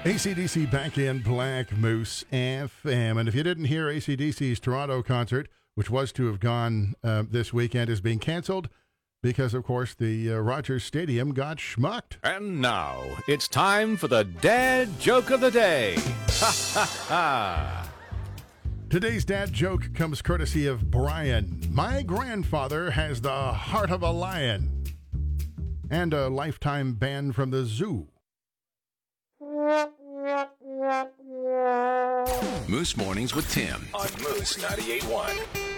AC/DC back in Black Moose FM. And if you didn't hear, AC/DC's Toronto concert, which was to have gone this weekend, is being canceled because, of course, the Rogers Stadium got schmucked. And now, it's time for the Dad Joke of the Day. Ha ha ha! Today's dad joke comes courtesy of Brian. My grandfather has the heart of a lion and a lifetime ban from the zoo. Moose Mornings with Tim on Moose 98.1.